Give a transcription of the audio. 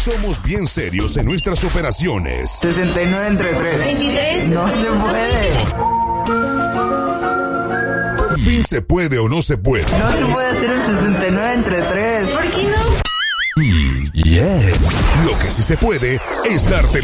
Somos bien serios en nuestras operaciones. 69 entre 3. 23. No se puede. Por fin se puede o no se puede. No se puede hacer un 69 entre 3. ¿Por qué no? Lo que sí se puede es darte la